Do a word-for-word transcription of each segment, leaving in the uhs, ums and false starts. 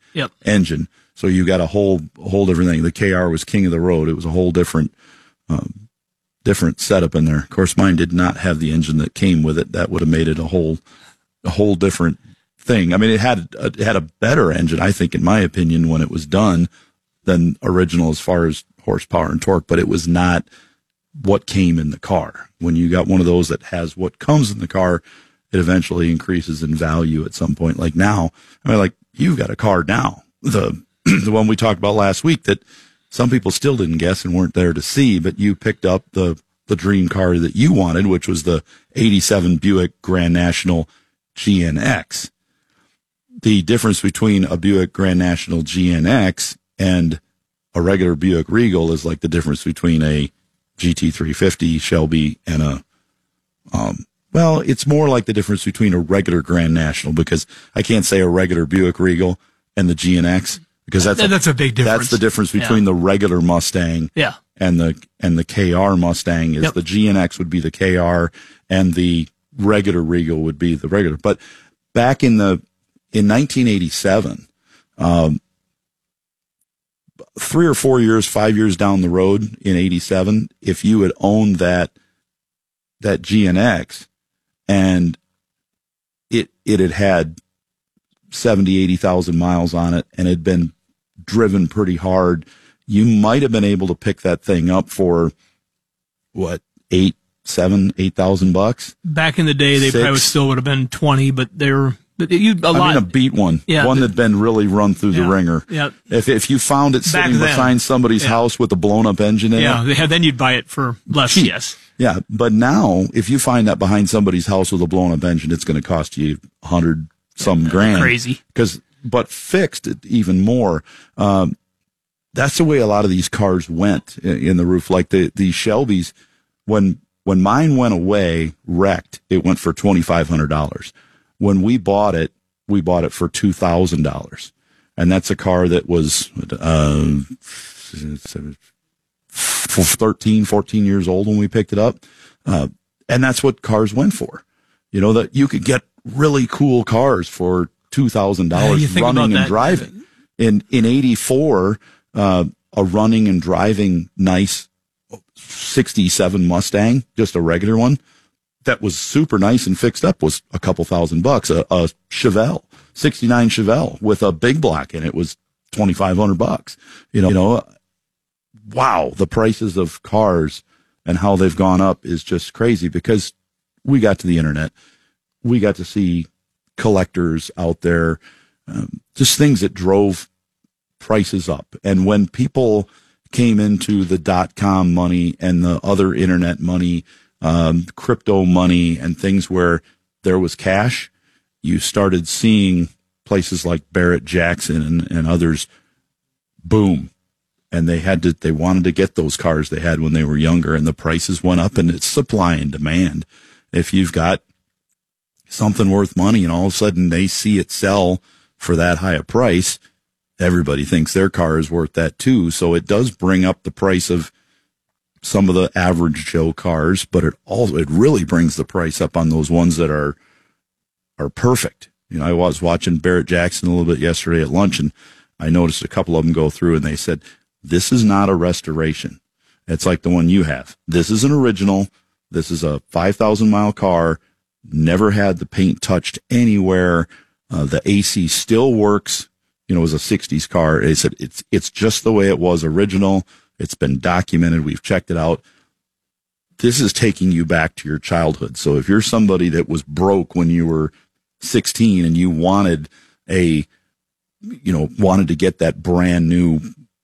yep. engine. So you got a whole a whole different thing. The K R was king of the road. It was a whole different um, different setup in there. Of course, mine did not have the engine that came with it. That would have made it a whole a whole different thing. I mean, it had a, it had a better engine, I think, in my opinion, when it was done than original as far as horsepower and torque. But it was not what came in the car. When you got one of those that has what comes in the car, it eventually increases in value at some point. Like now, I mean, like you've got a car now, the the one we talked about last week that some people still didn't guess and weren't there to see, but you picked up the the dream car that you wanted, which was the eighty-seven Buick Grand National G N X. The difference between a Buick Grand National G N X and a regular Buick Regal is like the difference between a G T three fifty Shelby and a, um, well, it's more like the difference between a regular Grand National, because I can't say a regular Buick Regal and the G N X, because that's, that's a, a big difference. That's the difference between yeah. the regular Mustang yeah. and the, and the K R Mustang is yep. the G N X would be the K R and the regular Regal would be the regular. But back in the, in nineteen eighty-seven, um, three or four years, five years down the road in eighty-seven, if you had owned that, that G N X and it, it had had seventy, eighty thousand miles on it and had been driven pretty hard, you might have been able to pick that thing up for what, eight, seven, eight thousand bucks. Back in the day, they Six. probably still would have been twenty, but they're, But you, a lot. I mean, a beat one, yeah, one the, that'd been really run through yeah, the ringer. Yeah. If if you found it sitting then, behind somebody's yeah. house with a blown up engine in yeah, it, yeah, then you'd buy it for less. Cheap. Yes. Yeah, but now if you find that behind somebody's house with a blown up engine, it's going to cost you a hundred some yeah, grand. Crazy. Because, but fixed it even more. Um, that's the way a lot of these cars went in, in the roof. Like the the Shelbys, when when mine went away, wrecked, it went for twenty five hundred dollars. When we bought it, we bought it for two thousand dollars. And that's a car that was, uh, thirteen, fourteen years old when we picked it up. Uh, and that's what cars went for. You know, that you could get really cool cars for two thousand dollars yeah, running and driving. In, in eighty-four, uh, a running and driving nice sixty-seven Mustang, just a regular one, that was super nice and fixed up was a couple thousand bucks. A, a Chevelle, sixty-nine Chevelle with a big block in it was twenty-five hundred bucks. You know, you know, wow, the prices of cars and how they've gone up is just crazy, because we got to the internet. We got to see collectors out there, um, just things that drove prices up. And when people came into the dot-com money and the other internet money, Um, crypto money and things where there was cash, you started seeing places like Barrett Jackson and, and others boom. And they had to, they wanted to get those cars they had when they were younger, and the prices went up, and it's supply and demand. If you've got something worth money and all of a sudden they see it sell for that high a price, everybody thinks their car is worth that too. So it does bring up the price of some of the average Joe cars, but it also, it really brings the price up on those ones that are, are perfect. You know, I was watching Barrett Jackson a little bit yesterday at lunch, and I noticed a couple of them go through, and they said, this is not a restoration. It's like the one you have. This is an original. This is a five thousand mile car. Never had the paint touched anywhere. Uh, the A C still works. You know, it was a sixties car. They said it's, it's just the way it was original. It's been documented. We've checked it out. This is taking you back to your childhood. So if you're somebody that was broke when you were sixteen and you wanted a, you know, wanted to get that brand new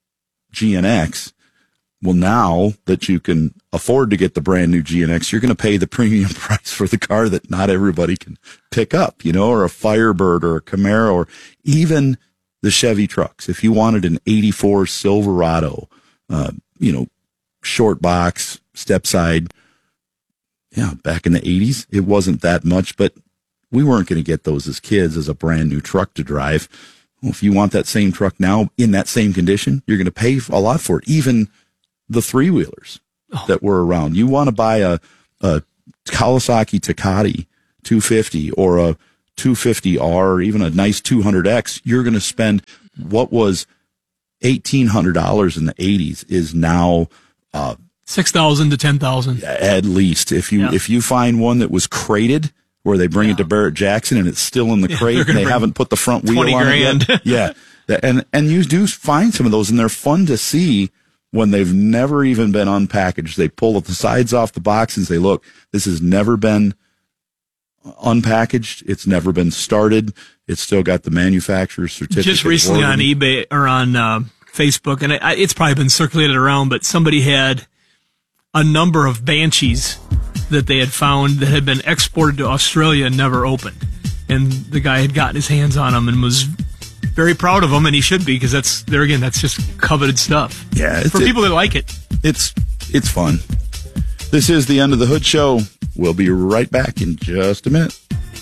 G N X, well, now that you can afford to get the brand new G N X, you're going to pay the premium price for the car that not everybody can pick up, you know, or a Firebird or a Camaro, or even the Chevy trucks. If you wanted an eighty-four Silverado, Uh, you know, short box, step side. Yeah, back in the eighties, it wasn't that much, but we weren't going to get those as kids as a brand new truck to drive. Well, if you want that same truck now in that same condition, you're going to pay a lot for it. Even the three wheelers oh. that were around. You want to buy a, a Kawasaki Takati two fifty or a two fifty R or even a nice two hundred X, you're going to spend what was eighteen hundred dollars in the eighties is now uh, six thousand to ten thousand at least. If you, yeah. if you find one that was crated, where they bring yeah. it to Barrett Jackson and it's still in the yeah, crate and they haven't put the front wheel on grand. it yet. Yeah. And, and you do find some of those, and they're fun to see when they've never even been unpackaged. They pull the sides off the box and say, look, this has never been unpackaged. It's never been started. It's still got the manufacturer's certificate. Just recently on eBay or on uh, Facebook, and it, it's probably been circulated around, but somebody had a number of Banshees that they had found that had been exported to Australia and never opened. And the guy had gotten his hands on them and was very proud of them, and he should be, because that's, there again, that's just coveted stuff. Yeah. For people that like it. It's, it's fun. This is the End of the Hood Show. We'll be right back in just a minute.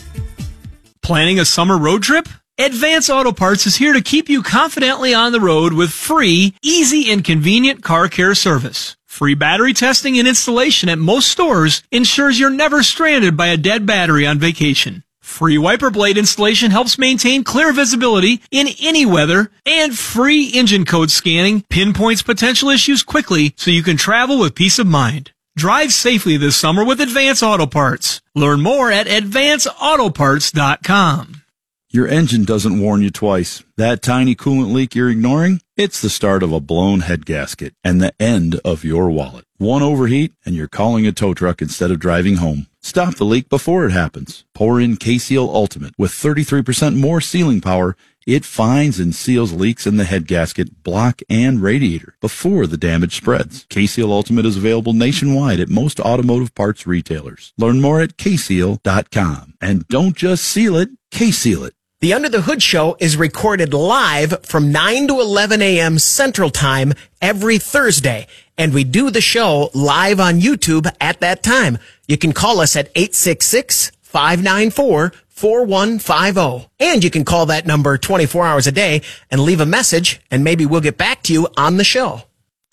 Planning a summer road trip? Advance Auto Parts is here to keep you confidently on the road with free, easy, and convenient car care service. Free battery testing and installation at most stores ensures you're never stranded by a dead battery on vacation. Free wiper blade installation helps maintain clear visibility in any weather, and free engine code scanning pinpoints potential issues quickly so you can travel with peace of mind. Drive safely this summer with Advance Auto Parts. Learn more at advance auto parts dot com. Your engine doesn't warn you twice. That tiny coolant leak you're ignoring? It's the start of a blown head gasket and the end of your wallet. One overheat and you're calling a tow truck instead of driving home. Stop the leak before it happens. Pour in K-Seal Ultimate. With thirty-three percent more sealing power, it finds and seals leaks in the head gasket, block, and radiator before the damage spreads. K-Seal Ultimate is available nationwide at most automotive parts retailers. Learn more at K seal dot com. And don't just seal it, K-Seal it. The Under the Hood Show is recorded live from nine to eleven a.m. Central Time every Thursday, and we do the show live on YouTube at that time. You can call us at eight six six, five nine four, four one five zero, and you can call that number twenty-four hours a day and leave a message, and maybe we'll get back to you on the show.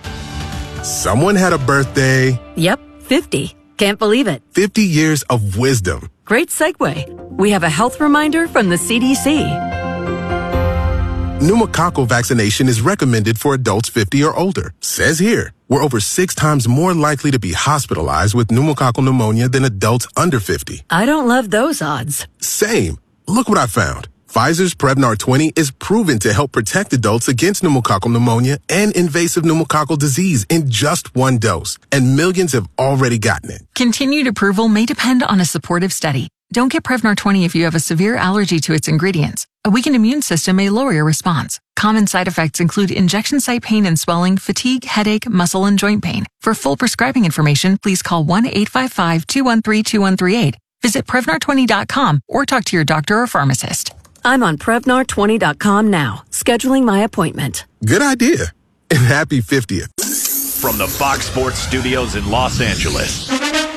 Someone had a birthday. Yep, fifty. Can't believe it. fifty years of wisdom. Great segue. We have a health reminder from the C D C. Pneumococcal vaccination is recommended for adults fifty or older. Says here, we're over six times more likely to be hospitalized with pneumococcal pneumonia than adults under fifty. I don't love those odds. Same. Look what I found. Pfizer's Prevnar twenty is proven to help protect adults against pneumococcal pneumonia and invasive pneumococcal disease in just one dose, and millions have already gotten it. Continued approval may depend on a supportive study. Don't get Prevnar twenty if you have a severe allergy to its ingredients. A weakened immune system may lower your response. Common side effects include injection site pain and swelling, fatigue, headache, muscle, and joint pain. For full prescribing information, please call one eight five five, two one three, two one three eight. Visit Prevnar twenty dot com or talk to your doctor or pharmacist. I'm on Prevnar twenty dot com now, scheduling my appointment. Good idea. And happy fiftieth. From the Fox Sports Studios in Los Angeles,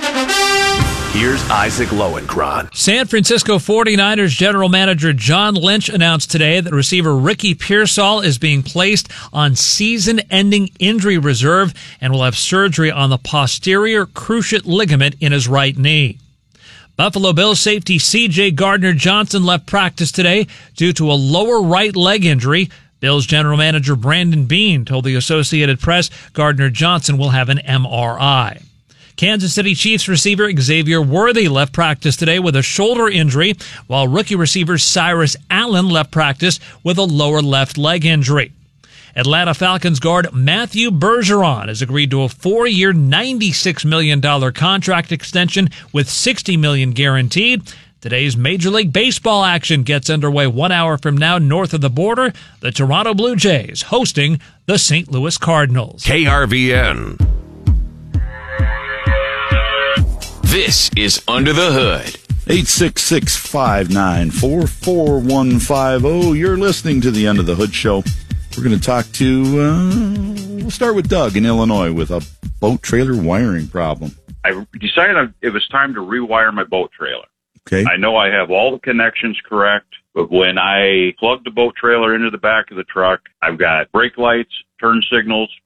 here's Isaac Lowenkron. San Francisco forty-niners general manager John Lynch announced today that receiver Ricky Pearsall is being placed on season-ending injury reserve and will have surgery on the posterior cruciate ligament in his right knee. Buffalo Bills safety C J Gardner-Johnson left practice today due to a lower right leg injury. Bills general manager Brandon Beane told the Associated Press Gardner-Johnson will have an M R I. Kansas City Chiefs receiver Xavier Worthy left practice today with a shoulder injury, while rookie receiver Cyrus Allen left practice with a lower left leg injury. Atlanta Falcons guard Matthew Bergeron has agreed to a four-year, ninety-six million dollars contract extension with sixty million dollars guaranteed. Today's Major League Baseball action gets underway one hour from now north of the border. The Toronto Blue Jays hosting the Saint Louis Cardinals. K R V N. This is Under the Hood. eight six six, five nine four, four one five zero. You're listening to the End of the Hood Show. We're going to talk to, uh, we'll start with Doug in Illinois with a boat trailer wiring problem. I decided it was time to rewire my boat trailer. Okay. I know I have all the connections correct, but when I plug the boat trailer into the back of the truck, I've got brake lights, turn signals,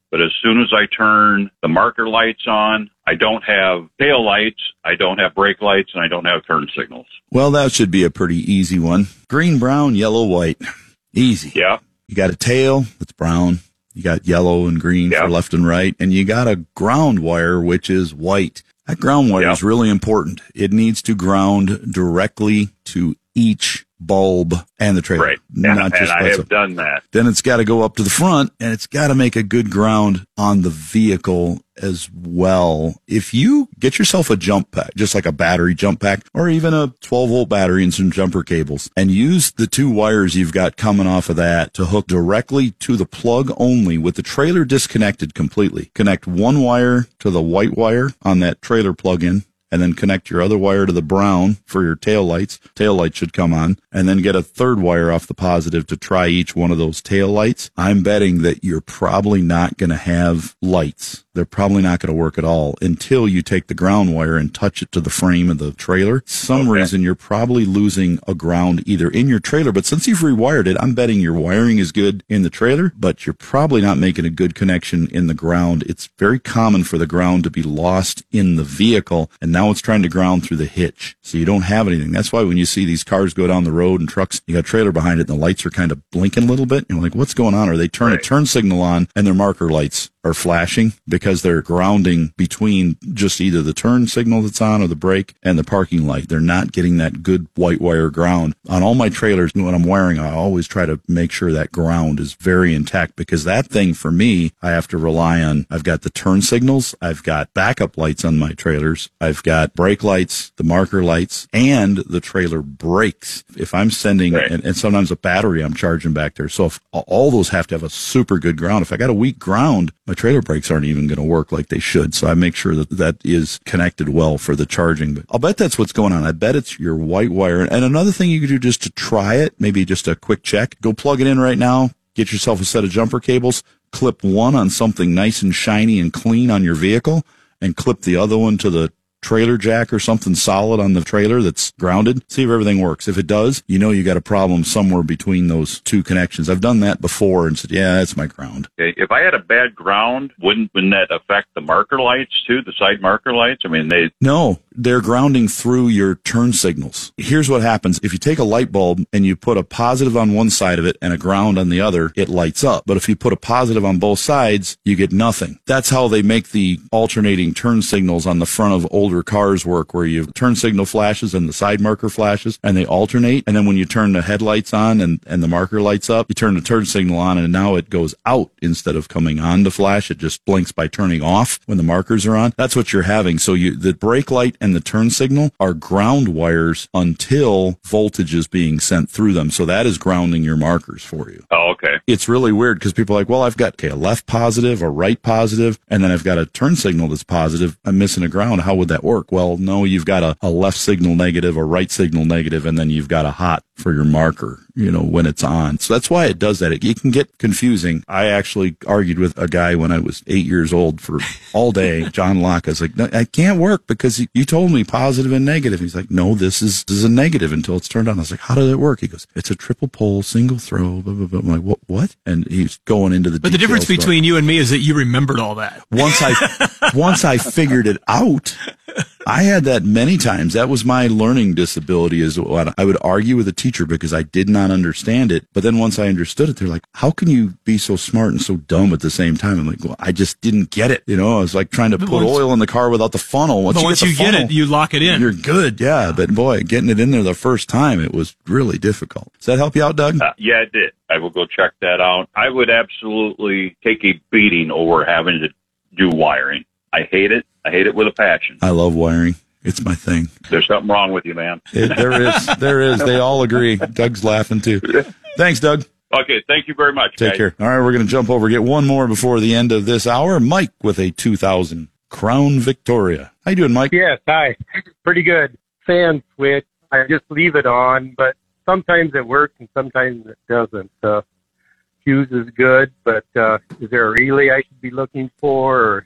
But as soon as I turn the marker lights on, I don't have tail lights, I don't have brake lights, and I don't have turn signals. Well, that should be a pretty easy one. Green, brown, yellow, white. Easy. Yeah. You got a tail that's brown. You got yellow and green yeah. for left and right. And you got a ground wire, which is white. That ground wire yeah. is really important. It needs to ground directly to each bulb and the trailer. Right. Not and, just and I have up. done that. Then it's got to go up to the front, and it's got to make a good ground on the vehicle as well. If you get yourself a jump pack, just like a battery jump pack, or even a twelve volt battery and some jumper cables, and use the two wires you've got coming off of that to hook directly to the plug only with the trailer disconnected completely. Connect one wire to the white wire on that trailer plug-in, and then connect your other wire to the brown for your tail lights. Tail light should come on, and then get a third wire off the positive to try each one of those tail lights. I'm betting that you're probably not going to have lights. They're probably not going to work at all until you take the ground wire and touch it to the frame of the trailer. Some okay. reason you're probably losing a ground either in your trailer, but since you've rewired it, I'm betting your wiring is good in the trailer, but you're probably not making a good connection in the ground. It's very common for the ground to be lost in the vehicle, and now it's trying to ground through the hitch. So you don't have anything. That's why when you see these cars go down the road and trucks, you got a trailer behind it and the lights are kind of blinking a little bit. You're like, what's going on? Or they turn right. a turn signal on and their marker lights are flashing because they're grounding between just either the turn signal that's on or the brake and the parking light. They're not getting that good white wire ground. On all my trailers, when I'm wiring, I always try to make sure that ground is very intact, because that thing for me, I have to rely on. I've got the turn signals. I've got backup lights on my trailers. I've got brake lights, the marker lights, and the trailer brakes. If I'm sending, right. and, and sometimes a battery I'm charging back there. So if all those have to have a super good ground. If I got a weak ground, my trailer brakes aren't even going to work like they should. So I make sure that that is connected well for the charging. But I'll bet that's what's going on. I bet it's your white wire. And another thing you could do just to try it, maybe just a quick check, go plug it in right now, get yourself a set of jumper cables, clip one on something nice and shiny and clean on your vehicle, and clip the other one to the trailer jack or something solid on the trailer that's grounded. See if everything works. If it does, you know you got a problem somewhere between those two connections. I've done that before and said, yeah, that's my ground. Okay. If I had a bad ground, wouldn't, wouldn't that affect the marker lights too, the side marker lights? I mean, they... No, they're grounding through your turn signals. Here's what happens. If you take a light bulb and you put a positive on one side of it and a ground on the other, it lights up. But if you put a positive on both sides, you get nothing. That's how they make the alternating turn signals on the front of older cars work, where you turn signal flashes and the side marker flashes, and they alternate. And then when you turn the headlights on and, and the marker lights up, you turn the turn signal on, and now it goes out instead of coming on to flash. It just blinks by turning off when the markers are on. That's what you're having. So you, the brake light and the turn signal are ground wires until voltage is being sent through them. So that is grounding your markers for you. Oh, okay. It's really weird because people are like, well, I've got okay, a left positive, a right positive, and then I've got a turn signal that's positive. I'm missing a ground. How would that work? Well, no, you've got a, a left signal negative, a right signal negative, and then you've got a hot for your marker, you know, when it's on. So that's why it does that. It, it can get confusing. I actually argued with a guy when I was eight years old for all day, John Locke. I was like, no, I can't work because you told me positive and negative. He's like, no, this is this is a negative until it's turned on. I was like, how does it work? He goes, it's a triple pole, single throw, blah, blah, blah. I'm like, what? What? And he's going into the But the difference between you and me is that you remembered all that. Once I, once I figured it out, I had that many times. That was my learning disability, is what I would argue with a teacher because I did not understand it. But then once I understood it, they're like, how can you be so smart and so dumb at the same time? I'm like, well, I just didn't get it. You know, I was like trying to but put once, oil in the car without the funnel. Once but you, once get, you funnel, get it, you lock it in. You're good. Yeah. But boy, getting it in there the first time, it was really difficult. Does that help you out, Doug? Uh, yeah, it did. I will go check that out. I would absolutely take a beating over having to do wiring. I hate it. I hate it with a passion. I love wiring. It's my thing. There's something wrong with you, man. It, there is. There is. They all agree. Doug's laughing too. Thanks, Doug. Okay. Thank you very much. Take guys. care. All right. We're going to jump over, get one more before the end of this hour. Mike with a two thousand Crown Victoria. How you doing, Mike? Yes. Hi. Pretty good. Fan switch. I just leave it on, but sometimes it works and sometimes it doesn't. Uh, fuse is good, but uh, is there a relay I should be looking for? Or?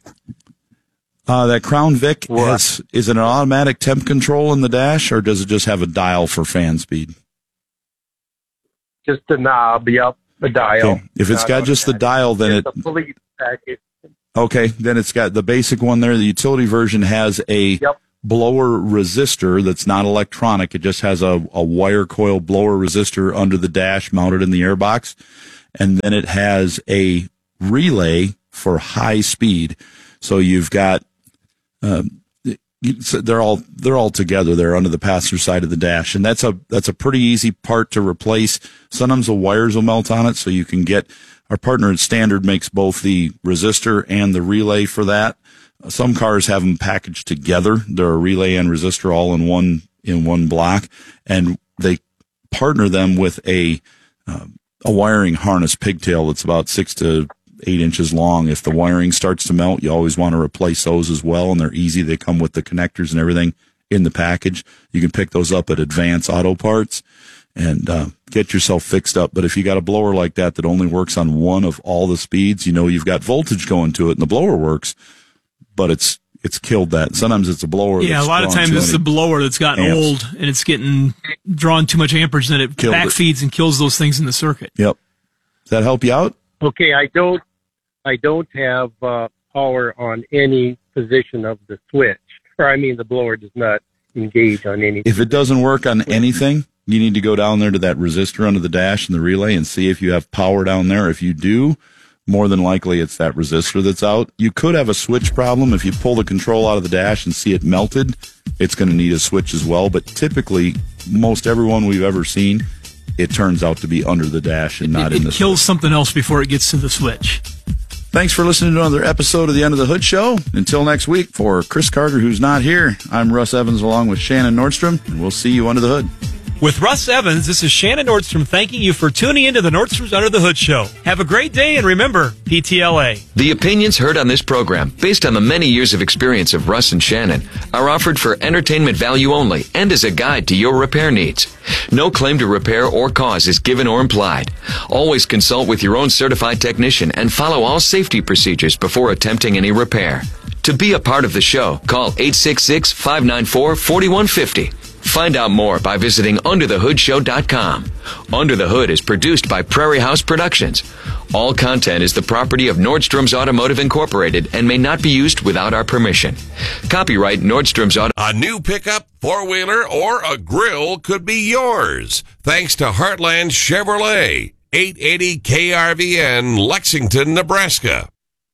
Uh, that Crown Vic, has, is it an automatic temp control in the dash, or does it just have a dial for fan speed? Just a knob, yep, a dial. Okay. If it's got just the dial, then it's it... a police package. Okay, then it's got the basic one there. The utility version has a Yep. blower resistor that's not electronic. It just has a, a wire coil blower resistor under the dash mounted in the airbox. And then it has a relay for high speed. So you've got, um, they're all, they're all together there under the passenger side of the dash. And that's a, that's a pretty easy part to replace. Sometimes the wires will melt on it. So you can get, our partner at Standard makes both the resistor and the relay for that. Some cars have them packaged together. They're a relay and resistor all in one, in one block. And they partner them with a, uh, a wiring harness pigtail that's about six to eight inches long. If the wiring starts to melt, you always want to replace those as well. And they're easy. They come with the connectors and everything in the package. You can pick those up at Advance Auto Parts and uh, get yourself fixed up. But if you got a blower like that that only works on one of all the speeds, you know you've got voltage going to it and the blower works, but it's it's killed that. Sometimes it's a blower. Yeah, that's a lot of times it's the blower that's gotten amps. old and it's getting drawn too much amperage and it Killed backfeeds and kills those things in the circuit. Yep. Does that help you out? Okay, I don't, I don't have uh, power on any position of the switch, or I mean, the blower does not engage on any. If it doesn't work on anything, you need to go down there to that resistor under the dash and the relay and see if you have power down there. If you do, more than likely it's that resistor that's out. You could have a switch problem. If you pull the control out of the dash and see it melted, it's going to need a switch as well. But typically, most everyone we've ever seen, it turns out to be under the dash and not it, in the It kills switch. something else before it gets to the switch. Thanks for listening to another episode of the End of the Hood Show. Until next week, for Chris Carter, who's not here, I'm Russ Evans along with Shannon Nordstrom, and we'll see you under the hood. With Russ Evans, this is Shannon Nordstrom thanking you for tuning into the Nordstrom's Under the Hood Show. Have a great day, and remember, P T L A. The opinions heard on this program, based on the many years of experience of Russ and Shannon, are offered for entertainment value only and as a guide to your repair needs. No claim to repair or cause is given or implied. Always consult with your own certified technician and follow all safety procedures before attempting any repair. To be a part of the show, call eight six six, five nine four, four one five zero. Find out more by visiting under the hood show dot com. Under the Hood is produced by Prairie House Productions. All content is the property of Nordstrom's Automotive Incorporated and may not be used without our permission. Copyright Nordstrom's Auto. A new pickup, four-wheeler, or a grill could be yours, thanks to Heartland Chevrolet, eight eighty K R V N, Lexington, Nebraska.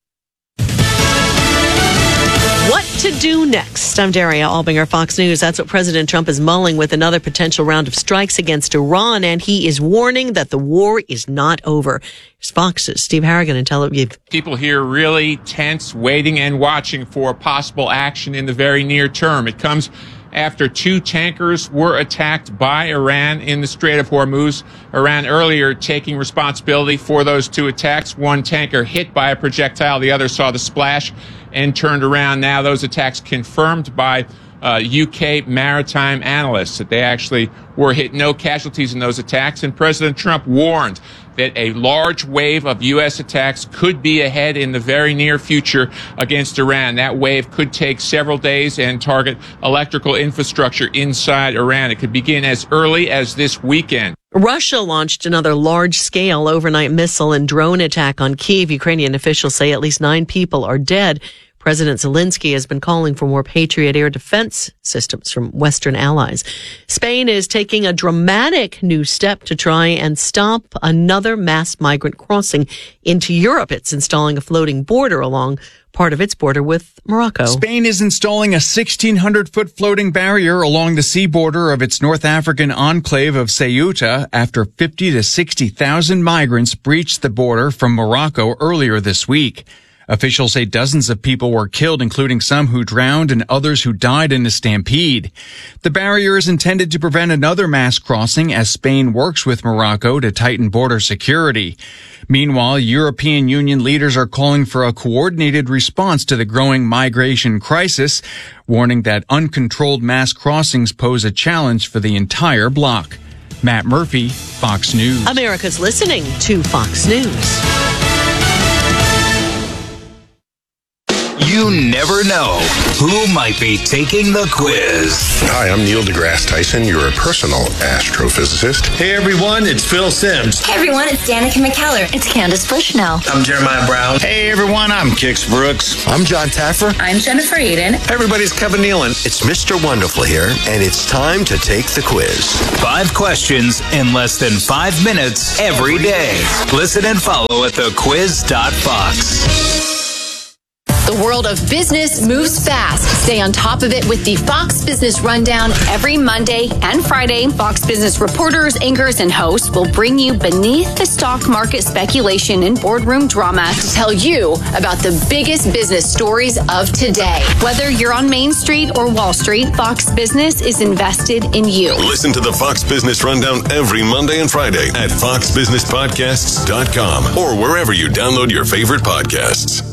What to do next? I'm Daria Albinger, Fox News. That's what President Trump is mulling with another potential round of strikes against Iran, and he is warning that the war is not over. Here's Fox's Steve Harrigan in Tel Aviv. People here really tense, waiting and watching for possible action in the very near term. It comes after two tankers were attacked by Iran in the Strait of Hormuz. Iran earlier taking responsibility for those two attacks. One tanker hit by a projectile. The other saw the splash and turned around. Now those attacks confirmed by uh, U K maritime analysts that they actually were hit. No casualties in those attacks. And President Trump warned that a large wave of U S attacks could be ahead in the very near future against Iran. That wave could take several days and target electrical infrastructure inside Iran. It could begin as early as this weekend. Russia launched another large-scale overnight missile and drone attack on Kyiv. Ukrainian officials say at least nine people are dead. President Zelensky has been calling for more Patriot air defense systems from Western allies. Spain is taking a dramatic new step to try and stop another mass migrant crossing into Europe. It's installing a floating border along part of its border with Morocco. Spain is installing a sixteen hundred foot floating barrier along the sea border of its North African enclave of Ceuta after fifty to sixty thousand migrants breached the border from Morocco earlier this week. Officials say dozens of people were killed, including some who drowned and others who died in a stampede. The barrier is intended to prevent another mass crossing as Spain works with Morocco to tighten border security. Meanwhile, European Union leaders are calling for a coordinated response to the growing migration crisis, warning that uncontrolled mass crossings pose a challenge for the entire bloc. Matt Murphy, Fox News. America's listening to Fox News. You never know who might be taking the quiz. Hi, I'm Neil deGrasse Tyson, your personal astrophysicist. Hey everyone, it's Phil Sims. Hey everyone, it's Danica McKellar. It's Candace Bushnell. I'm Jeremiah Brown. Hey everyone, I'm Kix Brooks. I'm John Taffer. I'm Jennifer Aiden. Hey everybody, it's Kevin Nealon. It's Mister Wonderful here, and it's time to take the quiz. Five questions in less than five minutes every day. Listen and follow at the quiz dot fox. The world of business moves fast. Stay on top of it with the Fox Business Rundown every Monday and Friday. Fox Business reporters, anchors, and hosts will bring you beneath the stock market speculation and boardroom drama to tell you about the biggest business stories of today. Whether you're on Main Street or Wall Street, Fox Business is invested in you. Listen to the Fox Business Rundown every Monday and Friday at fox business podcasts dot com or wherever you download your favorite podcasts.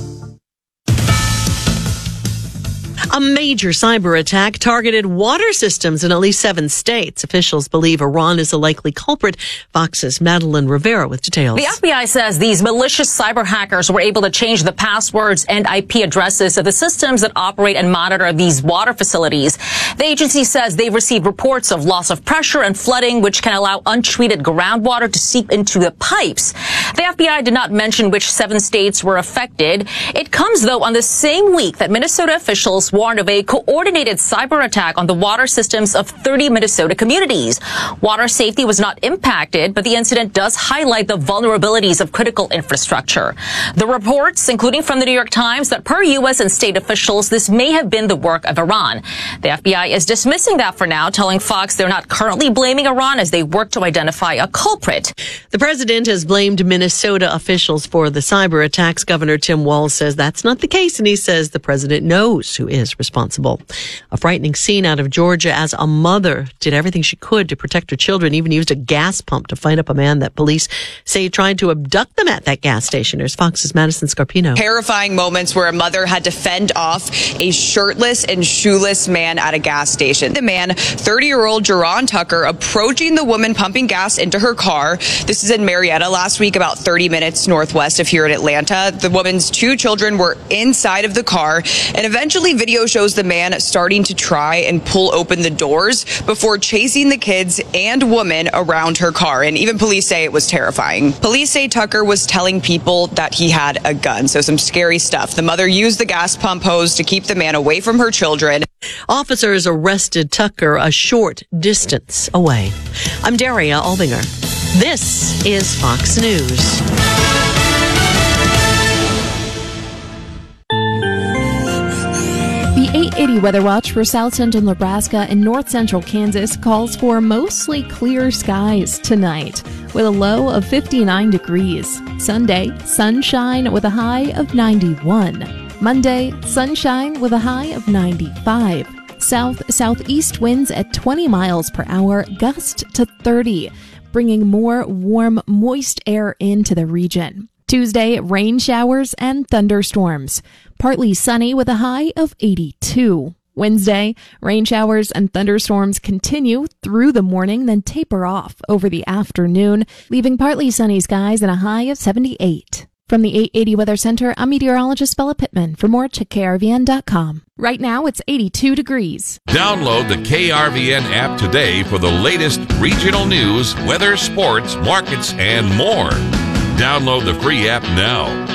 A major cyber attack targeted water systems in at least seven states. Officials believe Iran is a likely culprit. Fox's Madeline Rivera with details. The F B I says these malicious cyber hackers were able to change the passwords and I P addresses of the systems that operate and monitor these water facilities. The agency says they've received reports of loss of pressure and flooding, which can allow untreated groundwater to seep into the pipes. The F B I did not mention which seven states were affected. It comes, though, on the same week that Minnesota officials warned of a coordinated cyber attack on the water systems of thirty Minnesota communities. Water safety was not impacted, but the incident does highlight the vulnerabilities of critical infrastructure. The reports, including from the New York Times, that per U S and state officials, this may have been the work of Iran. The F B I is dismissing that for now, telling Fox they're not currently blaming Iran as they work to identify a culprit. The president has blamed Minnesota officials for the cyber attacks. Governor Tim Walz says that's not the case, and he says the president knows who is responsible. A frightening scene out of Georgia as a mother did everything she could to protect her children, even used a gas pump to find up a man that police say tried to abduct them at that gas station. Here's Fox's Madison Scarpino. Terrifying moments where a mother had to fend off a shirtless and shoeless man at a gas station. The man, thirty-year-old Jerron Tucker, approaching the woman pumping gas into her car. This is in Marietta last week, about thirty minutes northwest of here in Atlanta. The woman's two children were inside of the car, and eventually video shows the man starting to try and pull open the doors before chasing the kids and woman around her car. And even police say it was terrifying. Police say Tucker was telling people that he had a gun. So some scary stuff. The mother used the gas pump hose to keep the man away from her children. Officers arrested Tucker a short distance away. I'm Daria Albinger. This is Fox News. The eight eighty Weather Watch for South Central Nebraska and North Central Kansas calls for mostly clear skies tonight with a low of fifty-nine degrees. Sunday, sunshine with a high of ninety-one. Monday, sunshine with a high of ninety-five. South-southeast winds at twenty miles per hour, gust to thirty, bringing more warm, moist air into the region. Tuesday, rain showers and thunderstorms. Partly sunny with a high of eighty-two. Wednesday, rain showers and thunderstorms continue through the morning, then taper off over the afternoon, leaving partly sunny skies and a high of seventy-eight. From the eight eighty Weather Center, I'm meteorologist Bella Pittman. For more, check K R V N dot com. Right now, it's eighty-two degrees. Download the K R V N app today for the latest regional news, weather, sports, markets, and more. Download the free app now.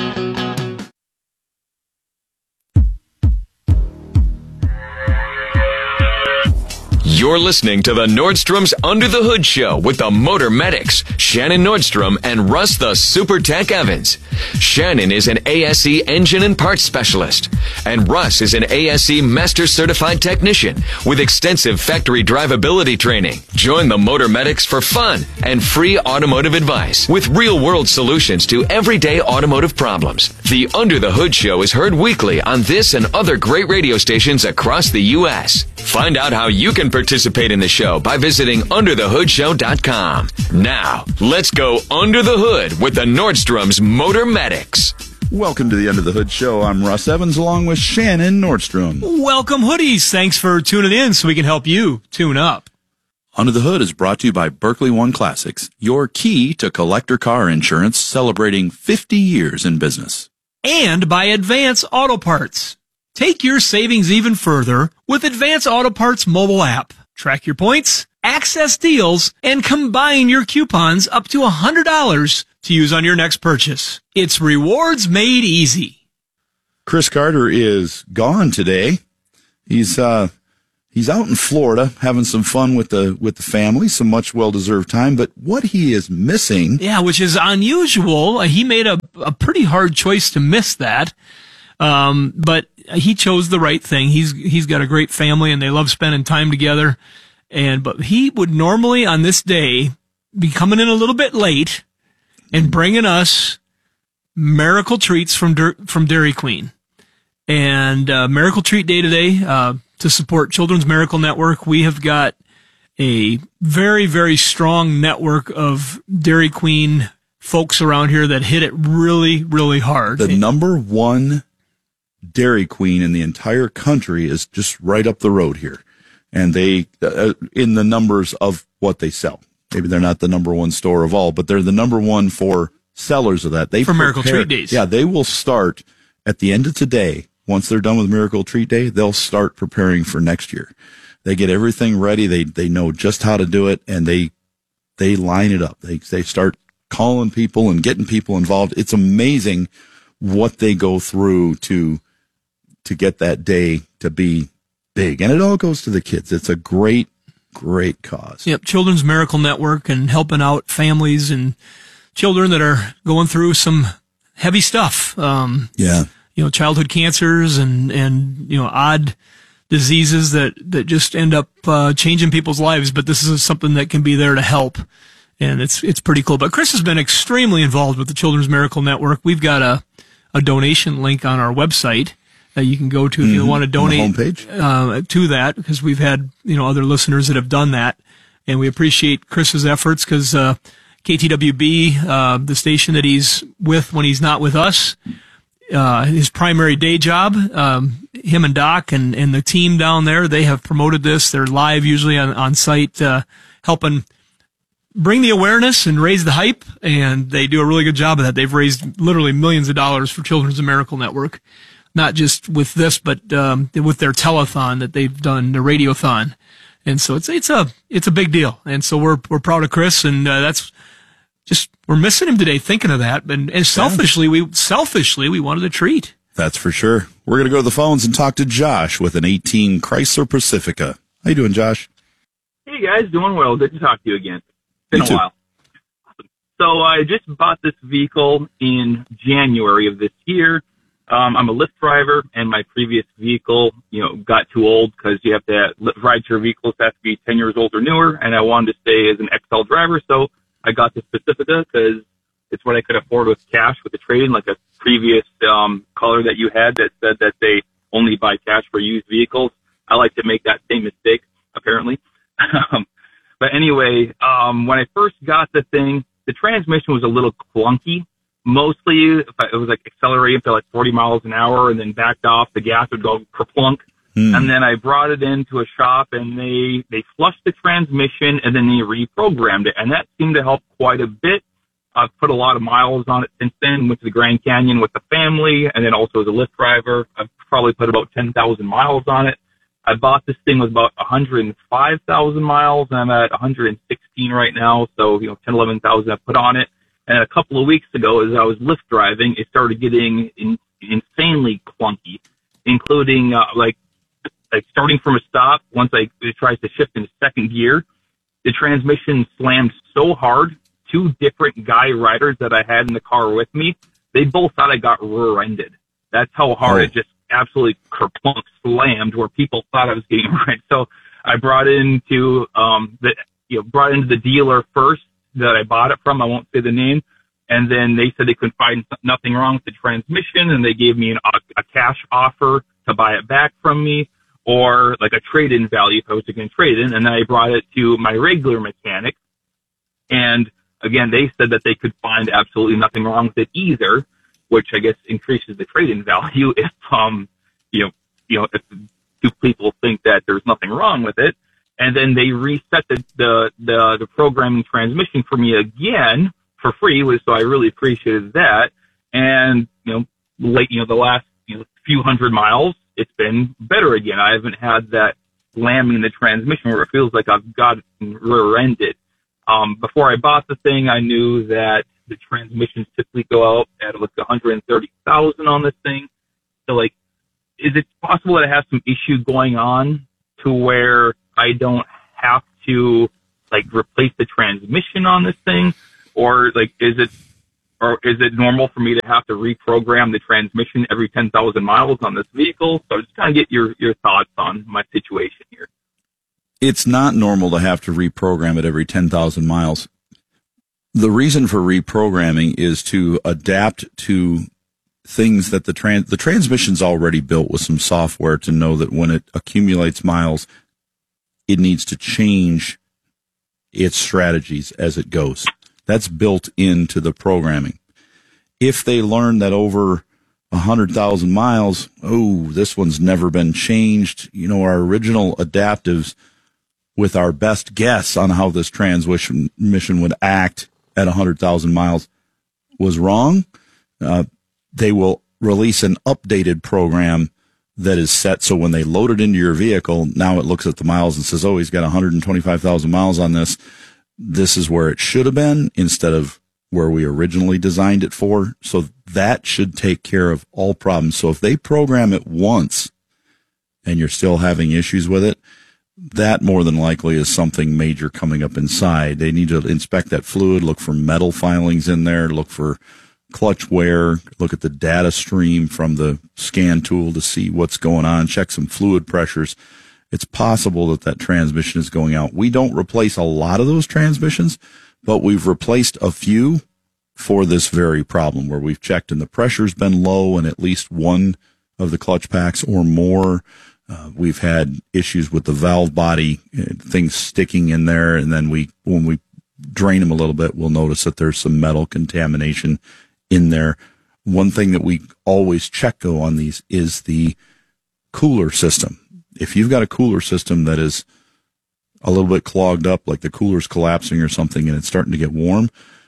You're listening to the Nordstrom's Under the Hood Show with the Motor Medics, Shannon Nordstrom and Russ the Super Tech Evans. Shannon is an A S E engine and parts specialist, and Russ is an A S E Master Certified Technician with extensive factory drivability training. Join the Motor Medics for fun and free automotive advice with real-world solutions to everyday automotive problems. The Under the Hood Show is heard weekly on this and other great radio stations across the U S Find out how you can participate in the show by visiting under the hood show dot com. Now, let's go under the hood with the Nordstrom's Motor Medics. Welcome to the Under the Hood Show. I'm Russ Evans along with Shannon Nordstrom. Welcome, hoodies. Thanks for tuning in so we can help you tune up. Under the Hood is brought to you by Berkeley One Classics, your key to collector car insurance, celebrating fifty years in business. And by Advance Auto Parts. Take your savings even further with Advance Auto Parts mobile app. Track your points, access deals, and combine your coupons up to one hundred dollars to use on your next purchase. It's rewards made easy. Chris Carter is gone today. He's uh he's out in Florida having some fun with the with the family, some much well-deserved time, but what he is missing... Yeah, which is unusual. He made a, a pretty hard choice to miss that. Um, but he chose the right thing. He's he's got a great family and they love spending time together. And but he would normally on this day be coming in a little bit late and bringing us Miracle Treats from from Dairy Queen. And uh, Miracle Treat Day today uh, to support Children's Miracle Network. We have got a very very strong network of Dairy Queen folks around here that hit it really really hard. The number one Dairy Queen in the entire country is just right up the road here. And they, uh, in the numbers of what they sell. Maybe they're not the number one store of all, but they're the number one for sellers of that. They For Miracle prepare, Treat Days. Yeah, they will start at the end of today. Once they're done with Miracle Treat Day, they'll start preparing for next year. They get everything ready. They, they know just how to do it and they, they line it up. They, they start calling people and getting people involved. It's amazing what they go through to, to get that day to be big. And it all goes to the kids. It's a great, great cause. Yep. Children's Miracle Network and helping out families and children that are going through some heavy stuff. Um, yeah. You know, childhood cancers and, and, you know, odd diseases that, that just end up, uh, changing people's lives. But this is something that can be there to help. And it's, it's pretty cool. But Chris has been extremely involved with the Children's Miracle Network. We've got a, a donation link on our website that you can go to if mm-hmm. you want to donate on the homepage. Uh, to that, because we've had, you know, other listeners that have done that. And we appreciate Chris's efforts because, uh, K T W B, uh, the station that he's with when he's not with us, uh, his primary day job, um, him and Doc and, and the team down there, they have promoted this. They're live usually on, on site, uh, helping bring the awareness and raise the hype. And they do a really good job of that. They've raised literally millions of dollars for Children's Miracle Network. Not just with this, but um, with their telethon that they've done, the radiothon, and so it's it's a it's a big deal, and so we're we're proud of Chris, and uh, that's just we're missing him today. Thinking of that, and, and selfishly we selfishly we wanted a treat. That's for sure. We're gonna go to the phones and talk to Josh with an eighteen Chrysler Pacifica. How you doing, Josh? Hey guys, doing well. Good to talk to you again. It's been Me a too. while. So I just bought this vehicle in January of this year. Um, I'm a Lyft driver, and my previous vehicle, you know, got too old because you have to ride your vehicles have to be ten years old or newer, and I wanted to stay as an X L driver, so I got this Pacifica because it's what I could afford with cash with the trade-in, like a previous um, caller that you had that said that they only buy cash for used vehicles. I like to make that same mistake, apparently. um, but anyway, um, when I first got the thing, the transmission was a little clunky. Mostly, if I, it was like accelerating to like forty miles an hour and then backed off, the gas would go kerplunk. Mm. And then I brought it into a shop and they, they flushed the transmission and then they reprogrammed it. And that seemed to help quite a bit. I've put a lot of miles on it since then, went to the Grand Canyon with the family and then also as a Lyft driver. I've probably put about ten thousand miles on it. I bought this thing with about one hundred five thousand miles and I'm at one hundred sixteen right now. So, you know, ten, eleven thousand I put on it. And a couple of weeks ago, as I was Lyft driving, it started getting in, insanely clunky, including uh, like like starting from a stop. Once I it tries to shift into second gear, the transmission slammed so hard. Two different guy riders that I had in the car with me, they both thought I got rear-ended. That's how hard oh. it just absolutely kerplunk slammed, where people thought I was getting rear-ended. So I brought into um the you know brought into the dealer first that I bought it from. I won't say the name. And then they said they couldn't find nothing wrong with the transmission, and they gave me an, a, a cash offer to buy it back from me, or like a trade-in value if I was going to trade in. And then I brought it to my regular mechanic, and again, they said that they could find absolutely nothing wrong with it either, which I guess increases the trade-in value if, um, you know, you know, if two people think that there's nothing wrong with it. And then they reset the, the, the, the programming transmission for me again for free, was, so I really appreciated that. And, you know, late, you know, the last, you know, few hundred miles, it's been better again. I haven't had that slamming in the transmission where it feels like I've got it rear-ended. Um, before I bought the thing, I knew that the transmissions typically go out at like one hundred thirty thousand on this thing. So, like, is it possible that it has some issue going on to where I don't have to, like, replace the transmission on this thing? Or, like, is it, or is it normal for me to have to reprogram the transmission every ten thousand miles on this vehicle? So just kind of get your, your thoughts on my situation here. It's not normal to have to reprogram it every ten thousand miles. The reason for reprogramming is to adapt to things that the trans, the transmission's already built with some software to know that when it accumulates miles, it needs to change its strategies as it goes. That's built into the programming. If they learn that over one hundred thousand miles, oh, this one's never been changed, you know, our original adaptives with our best guess on how this transmission would act at one hundred thousand miles was wrong, uh, they will release an updated program that is set so when they load it into your vehicle, now it looks at the miles and says, oh, he's got one hundred twenty-five thousand miles on this. This is where it should have been instead of where we originally designed it for. So that should take care of all problems. So if they program it once and you're still having issues with it, that more than likely is something major coming up inside. They need to inspect that fluid, look for metal filings in there, look for clutch wear, look at the data stream from the scan tool to see what's going on, check some fluid pressures. It's possible that that transmission is going out. We don't replace a lot of those transmissions, but we've replaced a few for this very problem where we've checked and the pressure's been low in at least one of the clutch packs or more. Uh, we've had issues with the valve body, uh, things sticking in there, and then we, when we drain them a little bit, we'll notice that there's some metal contamination in there. One thing that we always check though on these is the cooler system. If you've got a cooler system that is a little bit clogged up, like the cooler's collapsing or something, and it's starting to get warm,